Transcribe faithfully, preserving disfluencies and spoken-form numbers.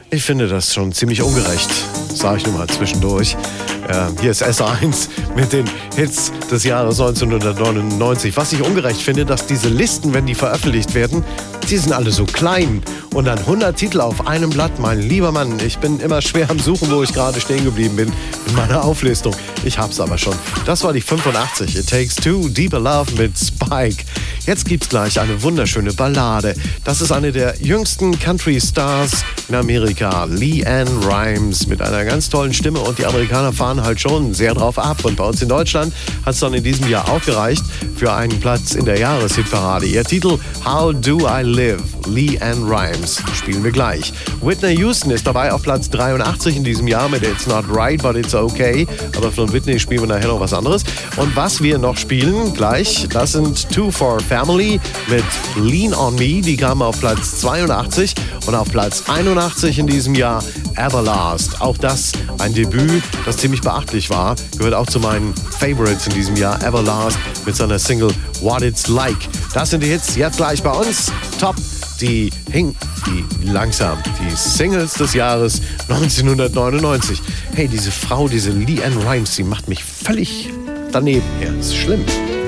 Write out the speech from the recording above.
Ich finde das schon ziemlich ungerecht, sage ich nur mal zwischendurch. Äh, hier ist S eins mit den Hits des Jahres neunzehnhundertneunundneunzig. Was ich ungerecht finde, dass diese Listen, wenn die veröffentlicht werden, die sind alle so klein. Und dann hundert Titel auf einem Blatt, mein lieber Mann. Ich bin immer schwer am Suchen, wo ich gerade stehen geblieben bin in meiner Auflistung. Ich hab's aber schon. Das war die fünfundachtzig. It Takes Two, Deeper Love mit Spike. Jetzt gibt's gleich eine wunderschöne Ballade. Das ist eine der jüngsten Country-Stars in Amerika, LeAnn Rimes, mit einer ganz tollen Stimme. Und die Amerikaner fahren halt schon sehr drauf ab. Und bei uns in Deutschland hat es dann in diesem Jahr auch gereicht für einen Platz in der Jahreshitparade. Ihr Titel How Do I Live? LeAnn Rimes. Spielen wir gleich. Whitney Houston ist dabei auf Platz dreiundachtzig in diesem Jahr mit It's Not Right, But It's Okay. Aber von Whitney spielen wir nachher noch was anderes. Und was wir noch spielen gleich, das sind Two for Family mit Lean on Me. Die kamen auf Platz zweiundachtzig und auf Platz einundachtzig in diesem Jahr Everlast. Auch das ein Debüt, das ziemlich beachtlich war. Gehört auch zu meinen Favorites in diesem Jahr. Everlast mit seiner Single What It's Like. Das sind die Hits jetzt gleich bei uns. Top. Die hing, die langsam, die Singles des Jahres neunzehnhundertneunundneunzig. Hey, diese Frau, diese LeAnn Rimes, die macht mich völlig daneben hier. Das ist schlimm.